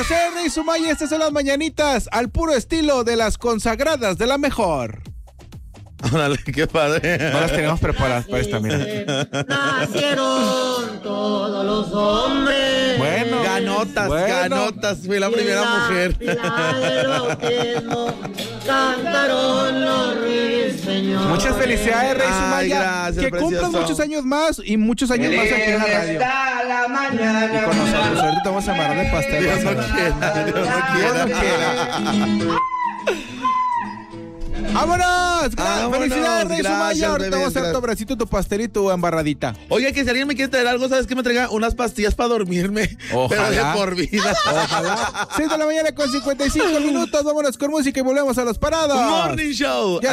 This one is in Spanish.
Soy Rey Sumaya, estas son las mañanitas al puro estilo de las consagradas de la mejor. Órale, qué padre. No las tenemos preparadas para esta, mira. Nacieron todos los hombres. Bueno. Ganotas, fui la primera mujer. Cantaron los ruiseñores. Muchas felicidades, Rey Sumaya. Gracias, que cumplan muchos años más y muchos años más aquí en la radio. La mañana. Y con nosotros, ahorita vamos a amarrar de pastel. Dios no quiera, Dios no quiera. ¡Vámonos! ¡Felicidades, Rey Gracias, Sumaya! Ahorita bebés, vamos a hacer tu gracias. abracito, tu pastel y tu embarradita. Oye, que si alguien me quiere traer algo, ¿sabes qué? Me traiga unas pastillas para dormirme. Ojalá. Pero de por vida. Ojalá. 6 de la mañana con 55 minutos. Vámonos con música y volvemos a los parados. Morning Show. Ya